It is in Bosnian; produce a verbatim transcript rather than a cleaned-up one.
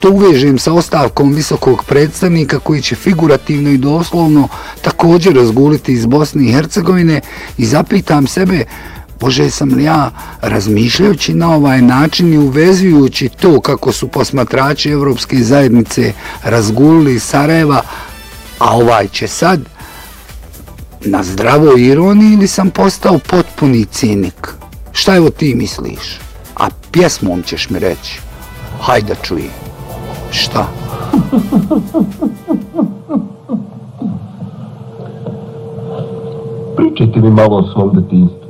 to uvežem sa ostavkom visokog predstavnika koji će figurativno i doslovno također razguliti iz Bosne i Hercegovine i zapitam sebe, Bože, sam li ja razmišljajući na ovaj način i uvezujući to kako su posmatrači Evropske zajednice razgulili iz Sarajeva, a ovaj će sad na zdravoj ironiji ili sam postao potpuni cinik? Šta evo ti misliš? A pjesmom ćeš mi reći. Hajde da čujem. Šta? Pričajte mi malo o svom detinjstvu.